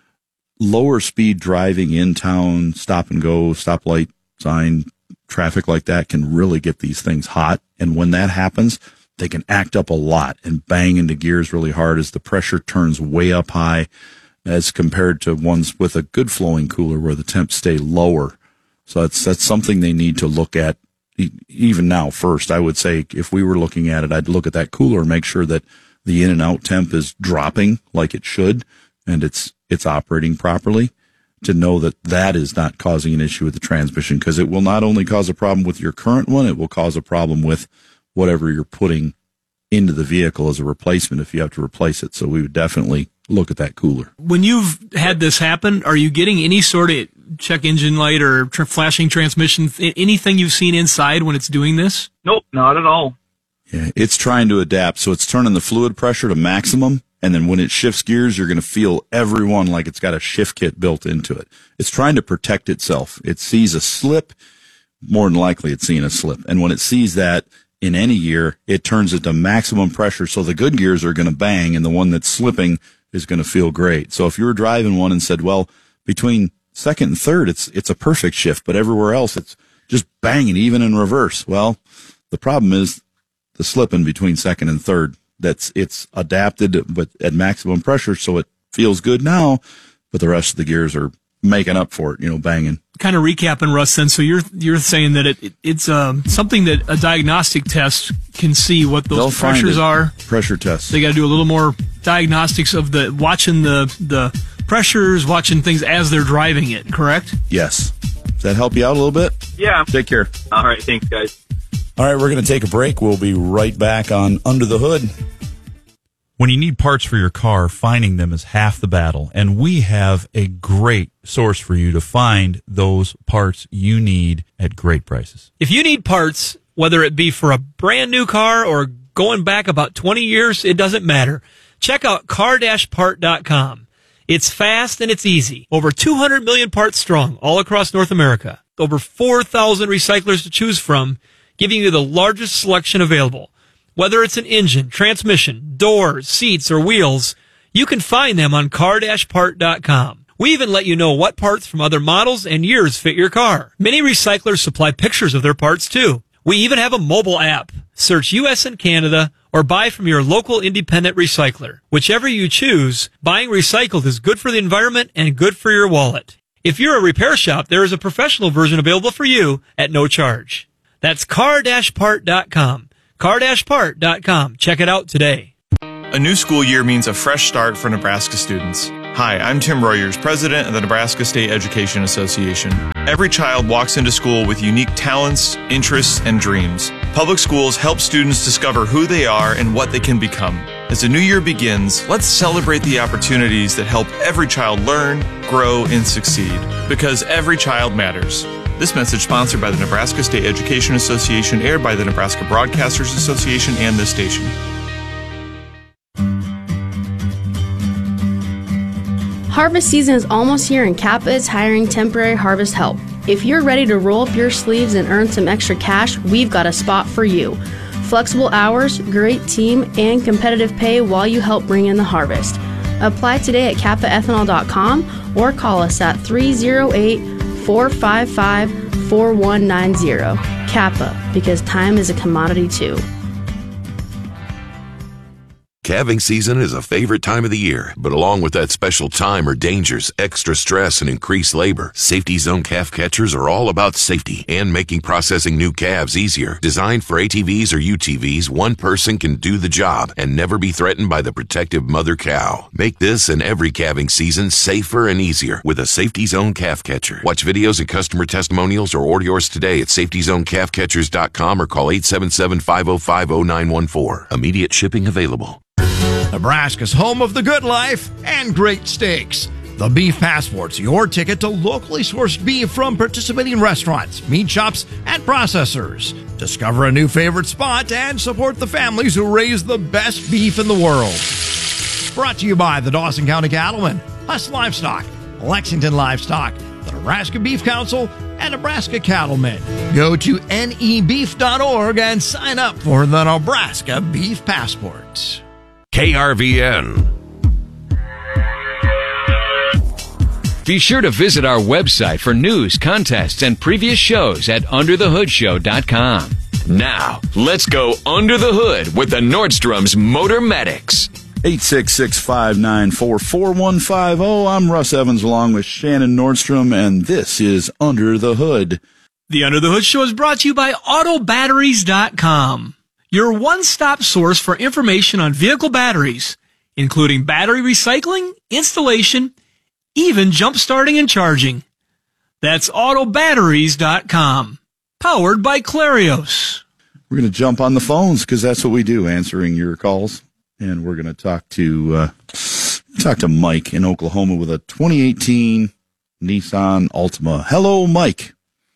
lower speed driving in town, stop and go, stoplight sign, traffic like that can really get these things hot. And when that happens, they can act up a lot and bang into gears really hard as the pressure turns way up high as compared to ones with a good flowing cooler where the temps stay lower. So that's, that's something they need to look at even now first. I would say if we were looking at it, I'd look at that cooler and make sure that the in and out temp is dropping like it should and it's, it's operating properly, to know that that is not causing an issue with the transmission, because it will not only cause a problem with your current one, it will cause a problem with whatever you're putting into the vehicle as a replacement if you have to replace it. So we would definitely look at that cooler. When you've had this happen, are you getting any sort of check engine light or tr- flashing transmission, anything you've seen inside when it's doing this? Nope, not at all. Yeah, it's trying to adapt. So it's turning the fluid pressure to maximum. And then when it shifts gears, you're going to feel every one like it's got a shift kit built into it. It's trying to protect itself. It sees a slip. More than likely it's seeing a slip. And when it sees that in any gear, it turns it to maximum pressure. So the good gears are going to bang and the one that's slipping is going to feel great. So if you were driving one and said, well, between second and third, it's, it's a perfect shift, but everywhere else it's just banging, even in reverse. Well, the problem is the slipping between second and third. That's, it's adapted, but at maximum pressure. So it feels good now, but the rest of the gears are making up for it, you know, banging. Kind of recapping, Russ, then. So you're, you're saying that it, it it's, um, something that a diagnostic test can see what those They'll pressures are. Pressure tests. They got to do a little more diagnostics of the, watching the, the pressures, watching things as they're driving it, correct? Yes. Does that help you out a little bit? Yeah. Take care. All right. Thanks, guys. All right, we're going to take a break. We'll be right back on Under the Hood. When you need parts for your car, finding them is half the battle. And we have a great source for you to find those parts you need at great prices. If you need parts, whether it be for a brand new car or going back about twenty years, it doesn't matter. Check out car dash part dot com. It's fast and it's easy. Over two hundred million parts strong all across North America. Over four thousand recyclers to choose from, giving you the largest selection available. Whether it's an engine, transmission, doors, seats, or wheels, you can find them on car dash part dot com. We even let you know what parts from other models and years fit your car. Many recyclers supply pictures of their parts too. We even have a mobile app. Search U S and Canada or buy from your local independent recycler. Whichever you choose, buying recycled is good for the environment and good for your wallet. If you're a repair shop, there is a professional version available for you at no charge. That's car dash part dot com. car dash part dot com. Check it out today. A new school year means a fresh start for Nebraska students. Hi, I'm Tim Royers, president of the Nebraska State Education Association. Every child walks into school with unique talents, interests, and dreams. Public schools help students discover who they are and what they can become. As the new year begins, let's celebrate the opportunities that help every child learn, grow, and succeed. Because every child matters. This message sponsored by the Nebraska State Education Association, aired by the Nebraska Broadcasters Association and this station. Harvest season is almost here and Kappa is hiring temporary harvest help. If you're ready to roll up your sleeves and earn some extra cash, we've got a spot for you. Flexible hours, great team, and competitive pay while you help bring in the harvest. Apply today at kappa ethanol dot com or call us at three oh eight, four five five, four one nine zero. Kappa, because time is a commodity too. Calving season is a favorite time of the year, but along with that special time are dangers, extra stress, and increased labor. Safety Zone calf catchers are all about safety and making processing new calves easier. Designed for A T Vs or U T Vs, one person can do the job and never be threatened by the protective mother cow. Make this and every calving season safer and easier with a Safety Zone calf catcher. Watch videos and customer testimonials or order yours today at safety zone calf catchers dot com or call eight seven seven, five oh five, oh nine one four. Immediate shipping available. Nebraska's home of the good life and great steaks. The Beef Passport's your ticket to locally sourced beef from participating restaurants, meat shops, and processors. Discover a new favorite spot and support the families who raise the best beef in the world. Brought to you by the Dawson County Cattlemen, Huss Livestock, Lexington Livestock, the Nebraska Beef Council, and Nebraska Cattlemen. Go to N E beef dot org and sign up for the Nebraska Beef Passport. K R V N. Be sure to visit our website for news, contests, and previous shows at under the hood show dot com. Now, let's go under the hood with the Nordstrom's Motor Medics. eight six six, five nine four, four one five zero. I'm Russ Evans along with Shannon Nordstrom, and this is Under the Hood. The Under the Hood Show is brought to you by auto batteries dot com. Your one-stop source for information on vehicle batteries, including battery recycling, installation, even jump-starting and charging. That's auto batteries dot com. Powered by Clarios. We're going to jump on the phones because that's what we do, answering your calls. And we're going to talk to uh, talk to Mike in Oklahoma with a twenty eighteen Nissan Altima. Hello, Mike.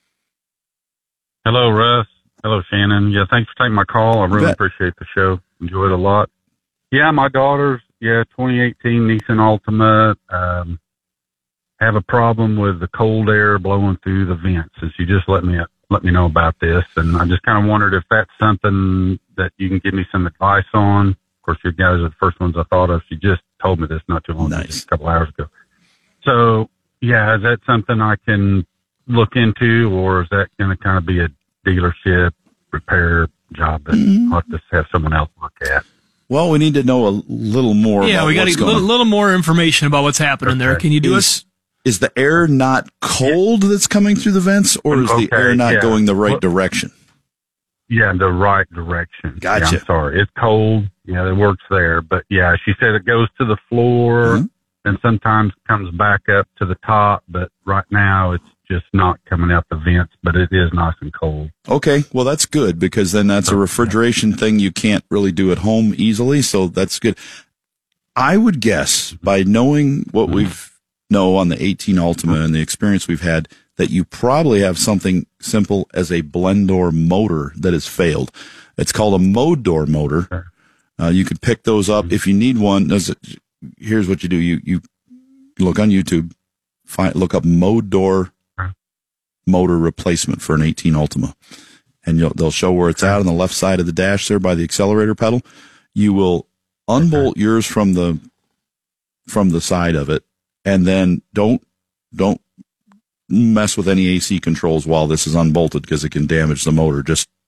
Hello, Russ. Hello, Shannon. Yeah, thanks for taking my call. I really appreciate the show. Enjoy it a lot. Yeah, my daughter's, yeah, twenty eighteen Nissan Altima, um, have a problem with the cold air blowing through the vents. And she just let me, let me know about this. And I just kind of wondered if that's something that you can give me some advice on. Of course, you guys are the first ones I thought of. She just told me this not too long ago, just a couple hours ago. So, yeah, is that something I can look into, or is that going to kind of be a dealership repair job that mm-hmm. I'll just have someone else look at? Well, we need to know a little more. Yeah, about we got a little, little more information about what's happening okay. there. Can you do is, it? Is the air not cold that's coming through the vents, or is okay, the air not yeah. going the right well, direction? Yeah, the right direction. Gotcha. Yeah, I'm sorry. It's cold. Yeah, it works there. But yeah, she said it goes to the floor mm-hmm. and sometimes comes back up to the top. But right now it's just not coming out the vents, but it is nice and cold. Okay. Well, that's good because then that's a refrigeration thing you can't really do at home easily. So that's good. I would guess by knowing what we know on the eighteen Altima and the experience we've had that you probably have something simple as a blend door motor that has failed. It's called a mode door motor. Uh, you could pick those up if you need one. Here's what you do. You, you look on YouTube, find, look up mode door motor replacement for an eighteen Altima, and you'll, they'll show where it's at on the left side of the dash there by the accelerator pedal. You will unbolt yours from the from the side of it, and then don't don't mess with any A C controls while this is unbolted because it can damage the motor. Just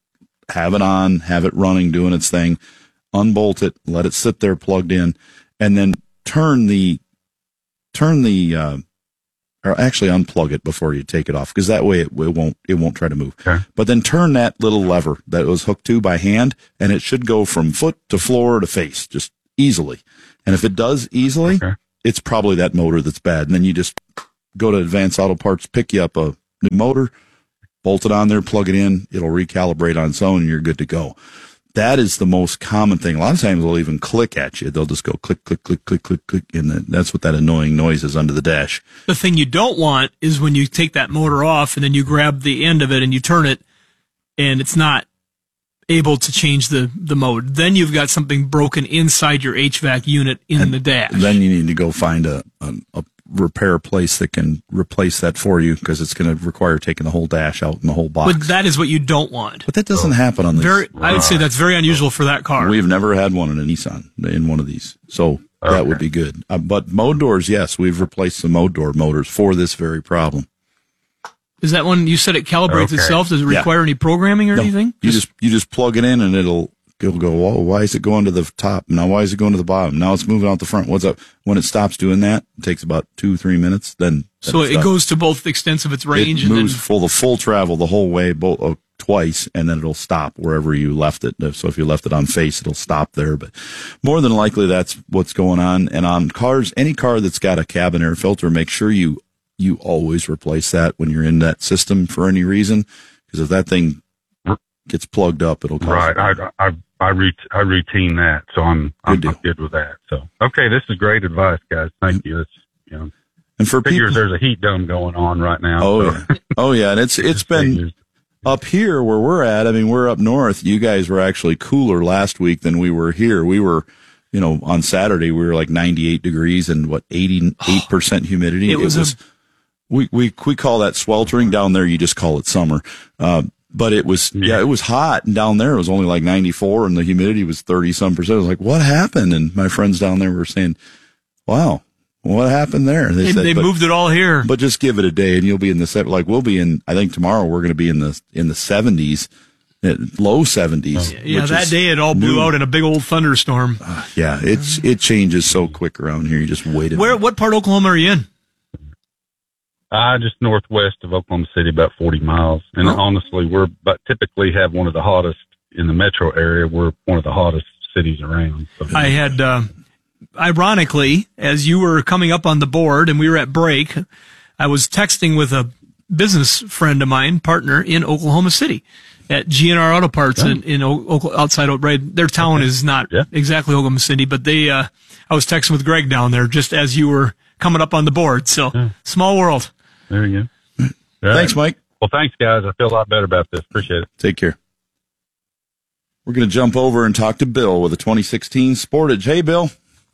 have it on, have it running, doing its thing, unbolt it, let it sit there plugged in, and then turn the, turn the, uh, or actually unplug it before you take it off, because that way it, it won't, it won't try to move. Okay. But then turn that little lever that it was hooked to by hand, and it should go from foot to floor to face, just easily. And if it does easily, okay. it's probably that motor that's bad. And then you just go to Advanced Auto Parts, pick you up a new motor, bolt it on there, plug it in, it'll recalibrate on its own, and you're good to go. That is the most common thing. A lot of times they'll even click at you. They'll just go click, click, click, click, click, click, and that's what that annoying noise is under the dash. The thing you don't want is when you take that motor off and then you grab the end of it and you turn it, and it's not able to change the, the mode. Then you've got something broken inside your H V A C unit in and the dash. Then you need to go find a, a, a repair place that can replace that for you, because it's going to require taking the whole dash out and the whole box. But that is what you don't want. But that doesn't happen on this. Very, I would say that's very unusual for that car. We've never had one in a Nissan, in one of these. So okay. that would be good. Uh, but mode doors, yes, we've replaced some mode door motors for this very problem. Is that one, you said it calibrates okay. itself? Does it require yeah. any programming or no, anything? You just, you just plug it in and it'll, it'll go, whoa, why is it going to the top? Now, why is it going to the bottom? Now it's moving out the front. What's up? When it stops doing that, it takes about two, three minutes. Then, then so it goes to both the extents of its range. It and moves then... full, the full travel the whole way, both uh, twice, and then it'll stop wherever you left it. So if you left it on face, it'll stop there. But more than likely, that's what's going on. And on cars, any car that's got a cabin air filter, make sure you you always replace that when you're in that system for any reason, because if that thing gets plugged up, it'll cause right. I, I, I, rout- I routine that, so I'm, I'm, I'm good with that. So, okay, this is great advice, guys. Thank you. It's, you know, and for figures people, there's a heat dome going on right now. Oh so. yeah. Oh yeah. And it's, it's been up here where we're at. I mean, we're up north. You guys were actually cooler last week than we were here. We were, you know, on Saturday, we were like ninety-eight degrees and what, eighty-eight percent humidity. It was, it was a- We, we, we call that sweltering. Down there, you just call it summer. Uh, but it was, yeah. yeah, it was hot. And down there, it was only like ninety-four and the humidity was thirty some percent. I was like, what happened? And my friends down there were saying, wow, what happened there? They, said, they but, moved it all here. But just give it a day and you'll be in the, like, we'll be in, I think tomorrow we're going to be in the, in the seventies, low seventies. Yeah, yeah that day it all blew new. out in a big old thunderstorm. Uh, yeah, it's, it changes so quick around here. You just wait. Where, what part of Oklahoma are you in? Uh, just northwest of Oklahoma City, about forty miles. And oh. honestly, we're but typically have one of the hottest in the metro area. We're one of the hottest cities around. So. I had, uh, ironically, as you were coming up on the board and we were at break, I was texting with a business friend of mine, partner in Oklahoma City at G N R Auto Parts yeah. in, in o- outside, right? Their town okay. is not yeah. exactly Oklahoma City, but they, uh, I was texting with Greg down there just as you were coming up on the board. So yeah. small world. There you go. All thanks, right. Mike. Well, thanks, guys. I feel a lot better about this. Appreciate it. Take care. We're going to jump over and talk to Bill with a twenty sixteen Sportage. Hey, Bill.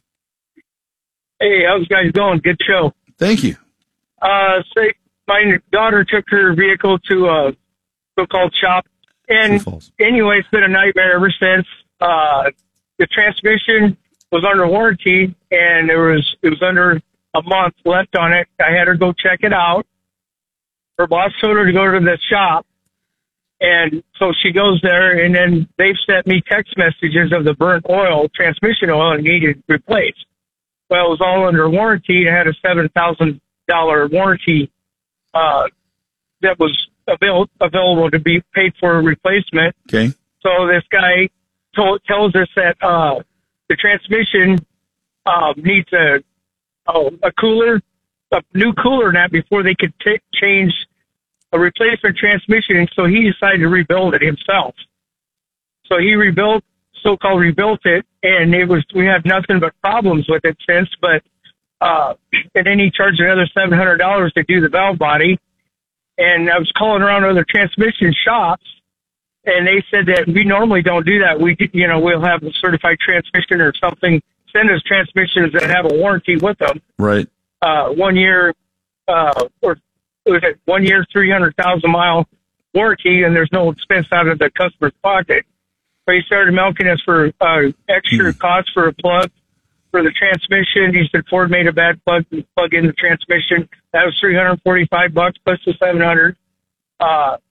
Hey, how's you guys going? Good show. Thank you. Uh, say my daughter took her vehicle to a so-called shop, and anyway, it's been a nightmare ever since. Uh, the transmission was under warranty, and there was it was under a month left on it. I had her go check it out. Her boss told her to go to the shop. And so she goes there, and then they've sent me text messages of the burnt oil, transmission oil, and needed replaced. Well, it was all under warranty. It had a seven thousand dollars warranty uh, that was avail- available to be paid for a replacement. Okay. So this guy told, tells us that uh, the transmission uh, needs a Oh, a cooler, a new cooler net before they could t- change a replacement transmission. And so he decided to rebuild it himself. So he rebuilt, so-called rebuilt it, and it was, we had nothing but problems with it since, but, uh, and then he charged another seven hundred dollars to do the valve body. And I was calling around other transmission shops, and they said that we normally don't do that. We, you know, we'll have a certified transmission or something. Send us transmissions that have a warranty with them. Right. Uh, one year, uh, or was it one year, three hundred thousand mile warranty, and there's no expense out of the customer's pocket. So he started milking us for uh, extra mm. costs for a plug for the transmission. He said Ford made a bad plug to plug in the transmission. That was three hundred forty-five bucks plus the seven hundred. Uh,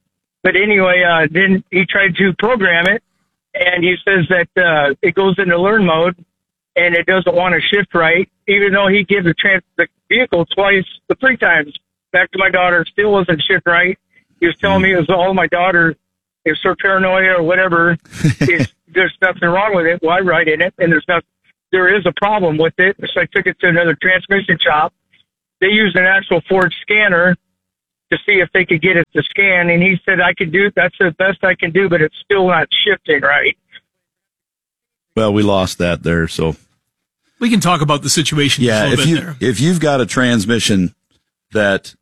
But anyway, uh, then he tried to program it, and he says that uh, it goes into learn mode, and it doesn't want to shift right, even though he gave the, trans- the vehicle twice, the three times back to my daughter, still wasn't shift right. He was telling me it was all my daughter, it was her paranoia or whatever. It's, there's nothing wrong with it. Well, I write in it, and there's not, there is a problem with it. So I took it to another transmission shop. They used an actual Ford scanner to see if they could get it to scan, and he said, I could do, that's the best I can do, but it's still not shifting right. Well, we lost that there, so. We can talk about the situation yeah, a little if bit you, there. If you've got a transmission that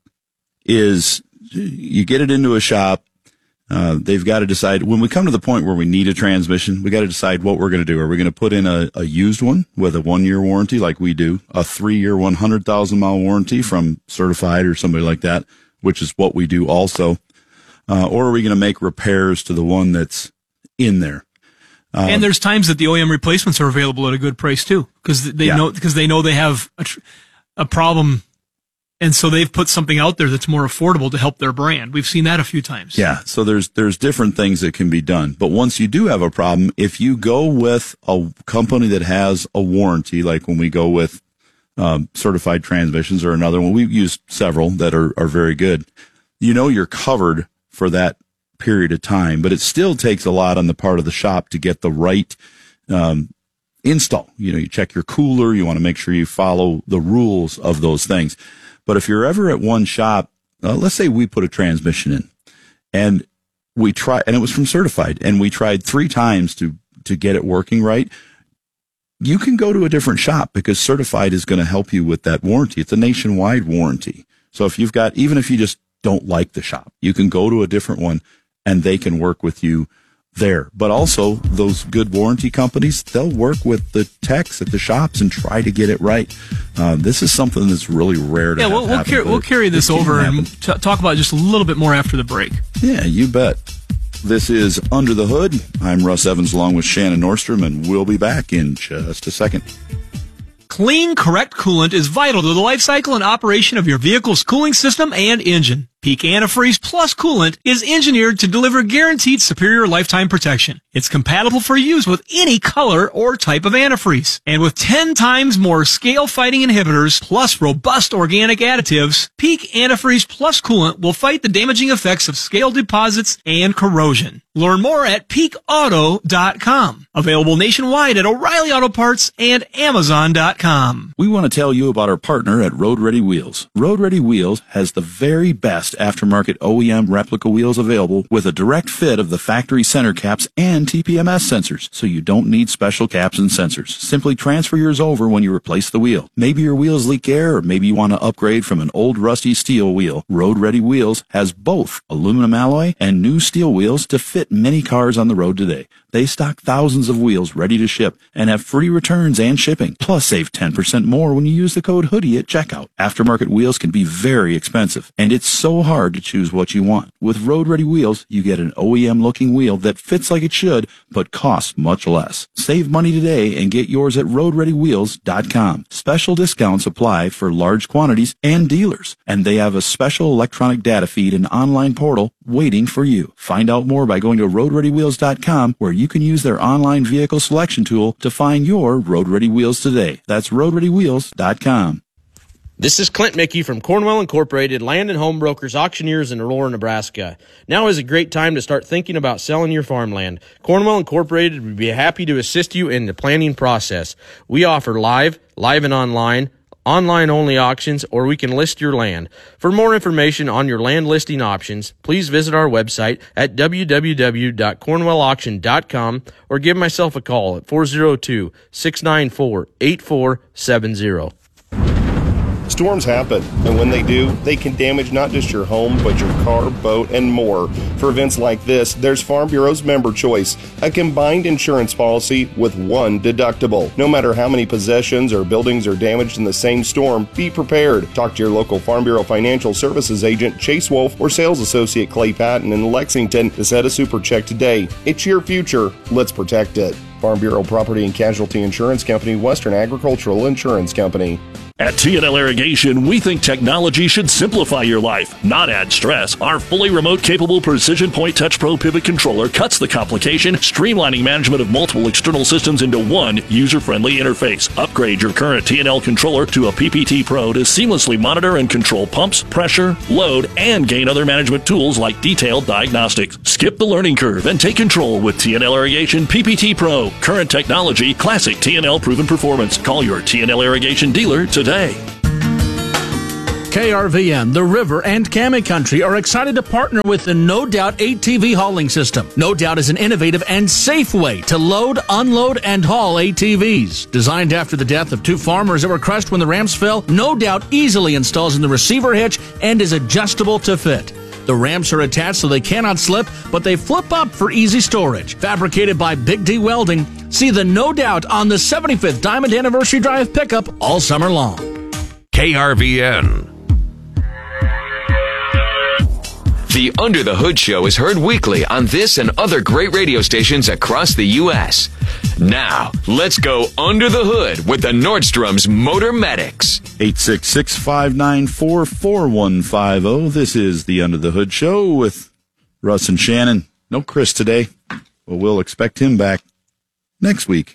is, you get it into a shop, uh, they've got to decide, when we come to the point where we need a transmission, we got to decide what we're going to do. Are we going to put in a, a used one with a one-year warranty like we do, a three-year, one hundred thousand mile warranty from Certified or somebody like that, which is what we do also, uh, or are we going to make repairs to the one that's in there? Uh, and there's times that the O E M replacements are available at a good price too, because they Yeah. know because they know they have a, tr- a problem, and so they've put something out there that's more affordable to help their brand. We've seen that a few times. Yeah, so there's there's different things that can be done. But once you do have a problem, if you go with a company that has a warranty, like when we go with um, Certified Transmissions or another one, we've used several that are, are very good. You know you're covered for that period of time, but it still takes a lot on the part of the shop to get the right um, install. You know, you check your cooler, you want to make sure you follow the rules of those things. But if you're ever at one shop, uh, let's say we put a transmission in and we try, and it was from Certified, and we tried three times to, to get it working right. You can go to a different shop because Certified is going to help you with that warranty. It's a nationwide warranty. So if you've got, even if you just don't like the shop, you can go to a different one and they can work with you there. But also those good warranty companies, they'll work with the techs at the shops and try to get it right. Uh, this is something that's really rare to Yeah, have we'll, we'll, happen, carry, but we'll it- carry this it can over happen. and t- talk about it just a little bit more after the break. Yeah, you bet. This is Under the Hood. I'm Russ Evans along with Shannon Nordstrom, and we'll be back in just a second. Clean, correct coolant is vital to the life cycle and operation of your vehicle's cooling system and engine. Peak Antifreeze Plus coolant is engineered to deliver guaranteed superior lifetime protection. It's compatible for use with any color or type of antifreeze. And with ten times more scale-fighting inhibitors plus robust organic additives, Peak Antifreeze Plus coolant will fight the damaging effects of scale deposits and corrosion. Learn more at peak auto dot com. Available nationwide at O'Reilly Auto Parts and Amazon dot com. We want to tell you about our partner at Road Ready Wheels. Road Ready Wheels has the very best aftermarket O E M replica wheels available with a direct fit of the factory center caps and T P M S sensors, so you don't need special caps and sensors. Simply transfer yours over when you replace the wheel. Maybe your wheels leak air, or maybe you want to upgrade from an old rusty steel wheel. Road Ready Wheels has both aluminum alloy and new steel wheels to fit many cars on the road today. They stock thousands of wheels ready to ship and have free returns and shipping. Plus, save ten percent more when you use the code HOODIE at checkout. Aftermarket wheels can be very expensive, and it's so hard to choose what you want. With Road Ready Wheels, you get an O E M-looking wheel that fits like it should, but costs much less. Save money today and get yours at road ready wheels dot com. Special discounts apply for large quantities and dealers, and they have a special electronic data feed and online portal waiting for you. Find out more by going to road ready wheels dot com, where you can use their online vehicle selection tool to find your Road Ready Wheels today. That's road ready wheels dot com. This is Clint Mickey from Cornwell Incorporated, Land and Home Brokers Auctioneers in Aurora, Nebraska. Now is a great time to start thinking about selling your farmland. Cornwell Incorporated would be happy to assist you in the planning process. We offer live, live and online, online-only auctions, or we can list your land. For more information on your land listing options, please visit our website at w w w dot cornwell auction dot com or give myself a call at four oh two, six nine four, eight four seven zero. Storms happen, and when they do, they can damage not just your home, but your car, boat, and more. For events like this, there's Farm Bureau's Member Choice, a combined insurance policy with one deductible. No matter how many possessions or buildings are damaged in the same storm, be prepared. Talk to your local Farm Bureau Financial Services agent, Chase Wolf, or sales associate Clay Patton in Lexington to set a super check today. It's your future. Let's protect it. Farm Bureau Property and Casualty Insurance Company, Western Agricultural Insurance Company. At T and L Irrigation, we think technology should simplify your life, not add stress. Our fully remote-capable Precision Point Touch Pro Pivot Controller cuts the complication, streamlining management of multiple external systems into one user-friendly interface. Upgrade your current T and L controller to a P P T Pro to seamlessly monitor and control pumps, pressure, load, and gain other management tools like detailed diagnostics. Skip the learning curve and take control with T and L Irrigation P P T Pro. Current technology, classic T and L proven performance. Call your T and L Irrigation dealer today. K R V N, the River, and Cammie Country are excited to partner with the No Doubt A T V hauling system. No Doubt is an innovative and safe way to load, unload, and haul A T Vs. Designed after the death of two farmers that were crushed when the ramps fell, No Doubt easily installs in the receiver hitch and is adjustable to fit. The ramps are attached so they cannot slip, but they flip up for easy storage. Fabricated by Big D Welding, see the No Doubt on the seventy-fifth Diamond Anniversary Drive pickup all summer long. K R V N. The Under the Hood Show is heard weekly on this and other great radio stations across the U S Now, let's go under the hood with the Nordstrom's Motor Medics. eight six six, five nine four, four one five zero. This is the Under the Hood Show with Russ and Shannon. No Chris today, but we'll expect him back next week.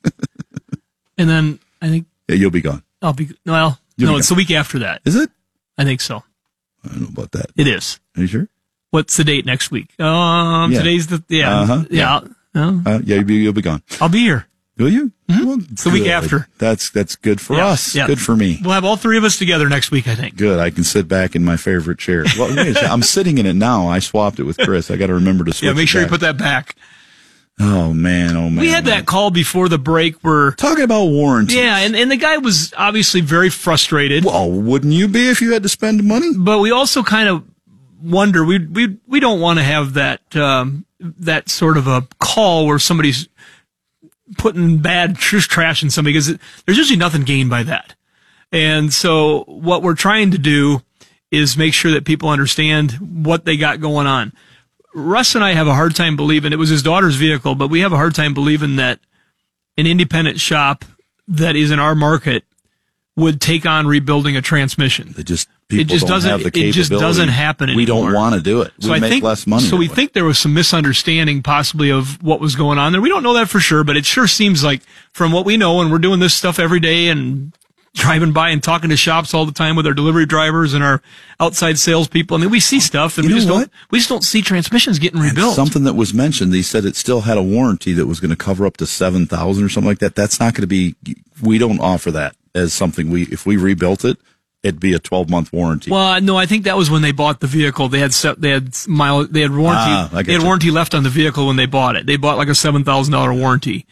And then I think yeah, you'll be gone. I'll be well. You'll no, be it's gone. the week after that. Is it? I think so. I don't know about that. It is. Are you sure? What's the date next week? Um, Yeah. today's the yeah Uh-huh. yeah. Yeah. Uh, yeah, you'll be, you'll be gone. I'll be here. Will you? Mm-hmm. Well, it's the week good. after. That's that's good for Yeah, us. yeah. Good for me. We'll have all three of us together next week, I think. Good. I can sit back in my favorite chair. Well, wait a second. I'm sitting in it now. I swapped it with Chris. I got to remember to switch. Yeah, make it sure you back. put that back. Oh man! Oh man! We had that call before the break where talking about warranty. Yeah, and, and the guy was obviously very frustrated. Well, wouldn't you be if you had to spend money? But we also kind of wonder we we we don't want to have that um, that sort of a call where somebody's putting bad tr- trash in somebody, because there's usually nothing gained by that. And so what we're trying to do is make sure that people understand what they got going on. Russ and I have a hard time believing, it was his daughter's vehicle, but we have a hard time believing that an independent shop that is in our market would take on rebuilding a transmission. It just people it just don't doesn't have the it just capability. doesn't happen anymore. We don't want to do it. We So I make think, less money. So that we way. think there was some misunderstanding possibly of what was going on there. We don't know that for sure, but it sure seems like from what we know, and we're doing this stuff every day and driving by and talking to shops all the time with our delivery drivers and our outside salespeople. I mean, we see stuff, and You we know just what? don't we just don't see transmissions getting And rebuilt. something that was mentioned, they said it still had a warranty that was going to cover up to seven thousand or something like that. That's not going to be. We don't offer that as something. We if we rebuilt it, it'd be a twelve month warranty. Well, no, I think that was when they bought the vehicle. They had set, they had mile, they had warranty, Ah, I they had getcha. warranty left on the vehicle when they bought it. They bought like a seven thousand dollar warranty,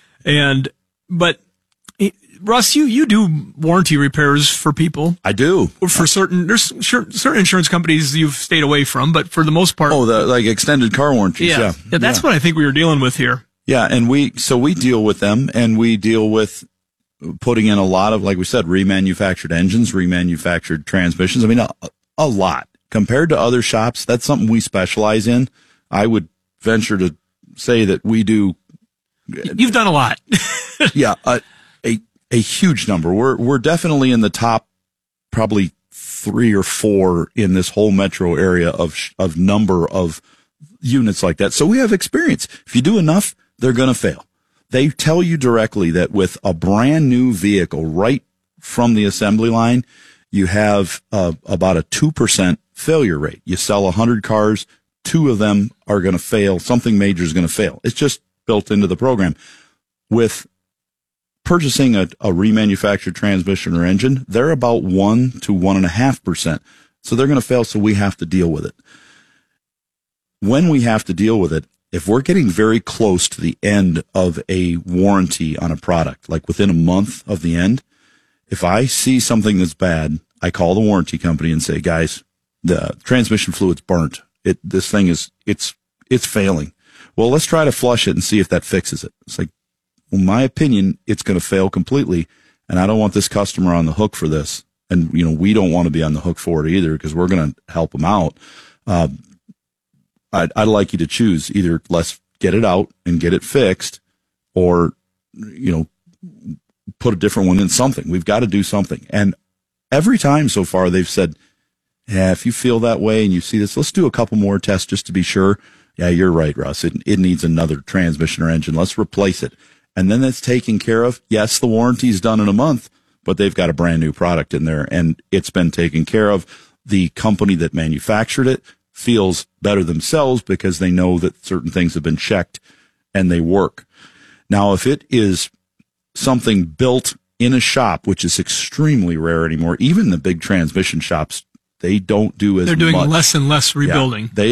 and but it, Russ, you you do warranty repairs for people. I do for certain. There's sure, certain insurance companies you've stayed away from, but for the most part, Oh, the like extended car warranties. yeah, Yeah, yeah, that's yeah. what I think we were dealing with here. Yeah, and we so we deal with them, and we deal with putting in a lot of, like we said, remanufactured engines, remanufactured transmissions. I mean, a, a lot compared to other shops. That's something we specialize in. I would venture to say that we do. You've done a lot. yeah, a, a a huge number. We're we're definitely in the top, probably three or four in this whole metro area of sh- of number of units like that. So we have experience. If you do enough, they're going to fail. They tell you directly that with a brand new vehicle right from the assembly line, you have uh, about a two percent failure rate. You sell one hundred cars, two of them are going to fail. Something major is going to fail. It's just built into the program. With purchasing a, a remanufactured transmission or engine, they're about one to one and a half percent. So they're going to fail. So we have to deal with it. When we have to deal with it, if we're getting very close to the end of a warranty on a product, like within a month of the end, if I see something that's bad, I call the warranty company and say, guys, the transmission fluid's burnt. It, this thing is, it's, it's failing. Well, let's try to flush it and see if that fixes it. It's like, well, in my opinion, it's going to fail completely. And I don't want this customer on the hook for this. And, you know, we don't want to be on the hook for it either, because we're going to help them out. Uh, I'd, I'd like you to choose either let's get it out and get it fixed, or, you know, put a different one in something. We've got to do something. And every time so far they've said, yeah, if you feel that way and you see this, let's do a couple more tests just to be sure. Yeah, you're right, Russ. It, it needs another transmission or engine. Let's replace it. And then it's taken care of. Yes, the warranty's done in a month, but they've got a brand new product in there and it's been taken care of. The company that manufactured it feels better themselves because they know that certain things have been checked and they work. Now, if it is something built in a shop, which is extremely rare anymore, even the big transmission shops, they don't do as much. They're doing less and less rebuilding. Yeah, they